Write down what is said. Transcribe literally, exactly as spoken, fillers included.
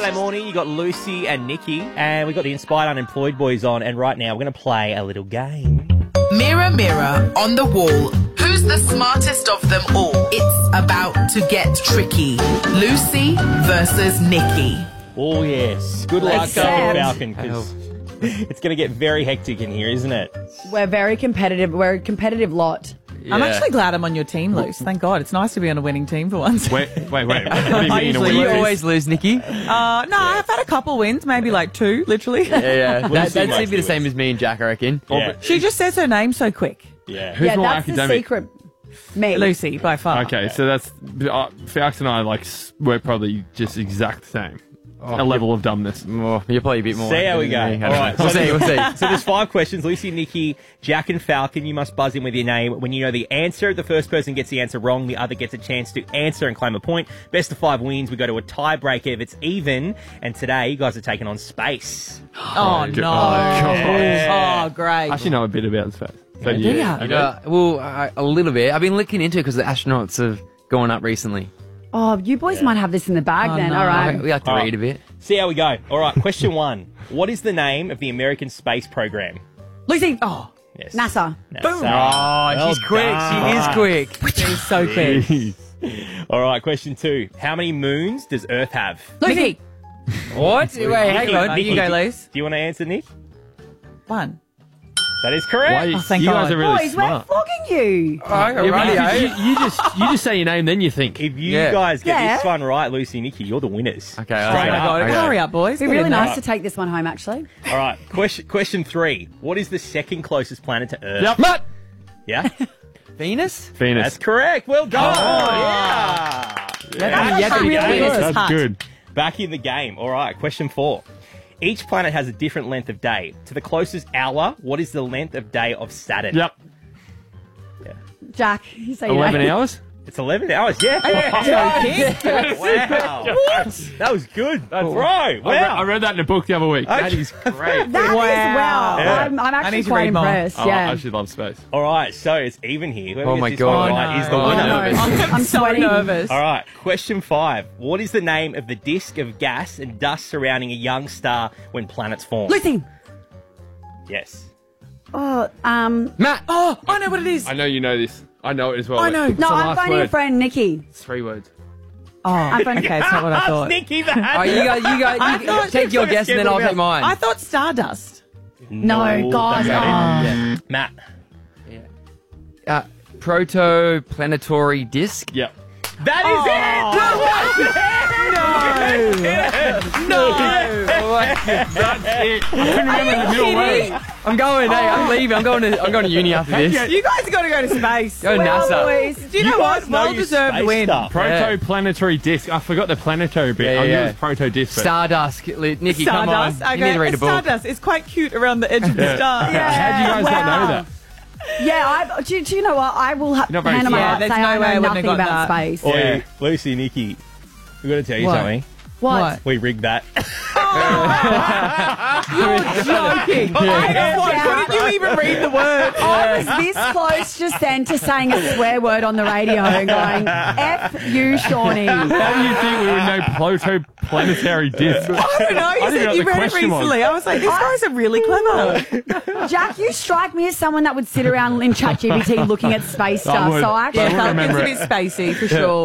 Saturday morning, you got Lucy and Nikki, and we got the Inspired Unemployed boys on, and right now we're going to play a little game. Mirror, mirror on the wall, who's the smartest of them all? It's about to get tricky. Lucy versus Nikki. Oh, yes. Good luck, Let's Jack go. Falcon, because it's going to get very hectic in here, isn't it? We're very competitive. We're a competitive lot. I'm actually glad I'm on your team, Luce. Thank God. It's nice to be on a winning team for once. Wait, wait, wait. What do you mean a So you winner? always lose, Nikki. Uh, no, I've had a couple wins, maybe like two, literally. Yeah, yeah. That, Lucy that'd mostly be the same wins. as me and Jack, I reckon. Yeah. She just says her name so quick. Yeah. Who's yeah, more that's academic? the secret. Me. Lucy, by far. Okay, so that's uh, Falx and I like s- we're probably just exact same. a level of dumbness. More, you're probably a bit more. See how we go. than me. All right. We'll so see. We'll see. So there's five questions. Lucy, Nikki, Jack and Falcon. You must buzz in with your name. When you know the answer, the first person gets the answer wrong. The other gets a chance to answer and claim a point. Best of five wins. We go to a tiebreaker if it's even. And today, you guys are taking on space. Oh, no. Yeah. Oh, great. I actually know a bit about space. So do yeah, ya? okay. Uh, well, uh, a little bit. I've been looking into it because the astronauts have gone up recently. Oh, you boys might have this in the bag Oh, then. no. All right. We like to All right. read a bit. See how we go. All right. Question one. What is the name of the American space program? Lucy. Oh, Yes. NASA. NASA. Oh, Well she's quick. done. She is quick. She's so quick. Jeez. All right. Question two. How many moons does Earth have? Lucy. What? Wait, hang on. Nikki, You go, Nikki. Luce. Do you want to answer, Nick? One. That is correct. Why, Oh, thank you guys God. are really Boys, we're smart. flogging you. Oh, Yeah, but you, you, you just you just say your name, then you think. If you Yeah. guys get Yeah. this one right, Lucy and Nikki, you're the winners. Okay, Straight okay. Oh, my up. God. okay. Hurry up, boys. It'd Get be really in there. nice to take this one home, actually. All right. Question question three. What is the second closest planet to Earth? Yep. Matt! Yeah? Venus? Venus. That's correct. Well done. Oh. Yeah. That's Yeah. actually actually really really good. good. That's Hot. good. Back in the game. All right. Question four. Each planet has a different length of day. To the closest hour, what is the length of day of Saturn? Yep. Jack, you say your Eleven name. hours. It's eleven hours. Yeah. Wow. That was good. That's right. I, read, I Wow. read that in a book the other week. Okay. That is great. That is Wow. wow. Yeah. I'm, I'm I actually need to quite read more. impressed. Oh, yeah. I actually love space. All right. So it's even here. Whoever Oh gets my this God. one right is the Oh, winner. no. I'm, I'm so sweating. nervous. All right, question five. What is the name of the disk of gas and dust surrounding a young star when planets form? Lucy. Yes. Oh, um, Matt! Oh, I know what it is. I know you know this. I know it as well. I know. What's no, the I'm last phoning a word? friend, Nikki. It's three words. Oh, phoning- okay, it's not what I thought. Nikki, that. Oh, you guys, you guys, I you thought- take your guess and then I'll take mine. I thought Stardust. No, God, that's not it. Yeah. Matt. Uh, protoplanetary disk. Yep. That is it! No! That's it. I couldn't remember the middle kidding? word. I'm going. Hey, I'm leaving. I'm going to. I'm going to uni after this. You guys got to go to space. Go well, NASA. boys, do you, You know guys what? know Well your deserved space win. stuff. Protoplanetary disk. I forgot the planetary bit. Yeah, I knew yeah. it was proto disk. but- Stardust. Li- Nikki, come on. Stardust. Okay. You need to read a book. Stardust. It's quite cute around the edge of the Yeah. star. Yeah. How do you guys not Wow. know that? Yeah, I, do, do you know what? I will ha- You're not very hand on my smart. heart Yeah, say there's no I way I know wouldn't have nothing got about that. space. Oi, Yeah. Lucy, Nikki, we've got to tell you What? something. What? What? We rigged that. Joking. Yeah. Couldn't you even read the word? I was this close just then to saying a swear word on the radio and going, F you, Shawnee. How do you think we would know protoplanetary disk? I don't know. You I didn't know said what you the read it question was. recently. I was like, these guys are really clever. Jack, you strike me as someone that would sit around in ChatGPT looking at space stuff. would. So I actually I would felt remember It's a it. bit spacey for sure.